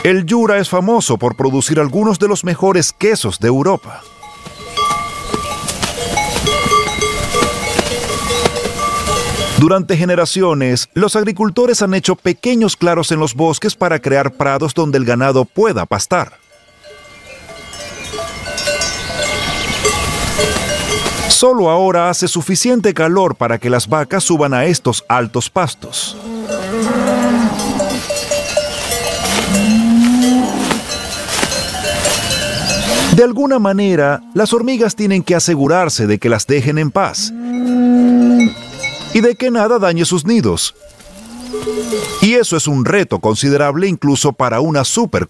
El Jura es famoso por producir algunos de los mejores quesos de Europa. Durante generaciones, los agricultores han hecho pequeños claros en los bosques para crear prados donde el ganado pueda pastar. Solo ahora hace suficiente calor para que las vacas suban a estos altos pastos. De alguna manera, las hormigas tienen que asegurarse de que las dejen en paz y de que nada dañe sus nidos. Y eso es un reto considerable incluso para una supercomputadora.